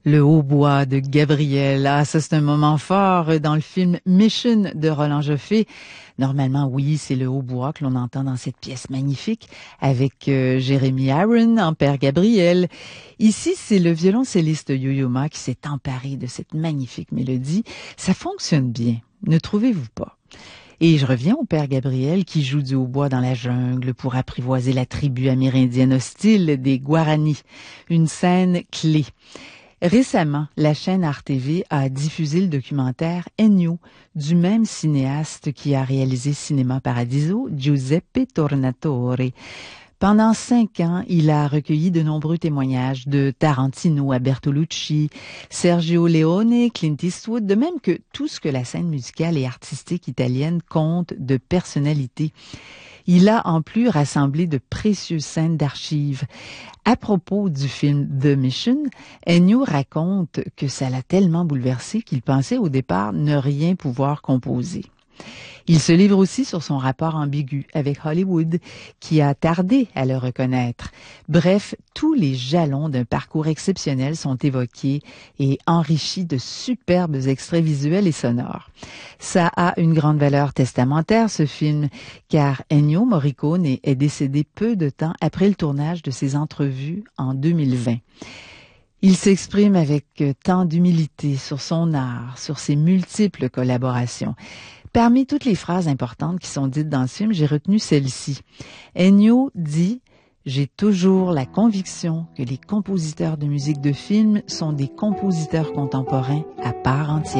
Le hautbois de Gabriel. Ah, ça c'est un moment fort dans le film Mission de Roland Joffé. Normalement, oui, c'est le hautbois que l'on entend dans cette pièce magnifique avec Jérémy Aaron en Père Gabriel. Ici, c'est le violoncelliste Yo-Yo Ma qui s'est emparé de cette magnifique mélodie. Ça fonctionne bien, ne trouvez-vous pas? Et je reviens au Père Gabriel qui joue du hautbois dans la jungle pour apprivoiser la tribu amérindienne hostile des Guaranis. Une scène clé. Récemment, la chaîne Arte TV a diffusé le documentaire Ennio du même cinéaste qui a réalisé Cinéma Paradiso, Giuseppe Tornatore. Pendant 5 ans, il a recueilli de nombreux témoignages de Tarantino à Bertolucci, Sergio Leone, Clint Eastwood, de même que tout ce que la scène musicale et artistique italienne compte de personnalité. Il a en plus rassemblé de précieuses scènes d'archives. À propos du film The Mission, Ennio raconte que ça l'a tellement bouleversé qu'il pensait au départ ne rien pouvoir composer. Il se livre aussi sur son rapport ambigu avec Hollywood, qui a tardé à le reconnaître. Bref, tous les jalons d'un parcours exceptionnel sont évoqués et enrichis de superbes extraits visuels et sonores. Ça a une grande valeur testamentaire, ce film, car Ennio Morricone est décédé peu de temps après le tournage de ses entrevues en 2020. Il s'exprime avec tant d'humilité sur son art, sur ses multiples collaborations. Parmi toutes les phrases importantes qui sont dites dans ce film, j'ai retenu celle-ci. Ennio dit « J'ai toujours la conviction que les compositeurs de musique de film sont des compositeurs contemporains à part entière. »